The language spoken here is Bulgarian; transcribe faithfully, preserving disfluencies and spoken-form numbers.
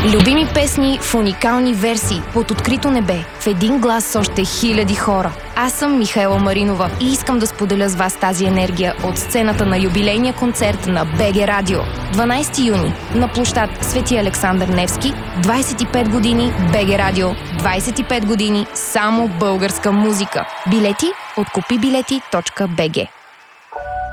Любими песни в уникални версии под открито небе, в един глас с още хиляди хора. Аз съм Михаела Маринова и искам да споделя с вас тази енергия от сцената на юбилейния концерт на БГ Радио. дванайсети юни на площад Свети Александър Невски, двайсет и пет години БГ Радио, двайсет и пет години само българска музика. Билети от купи билети точка би джи.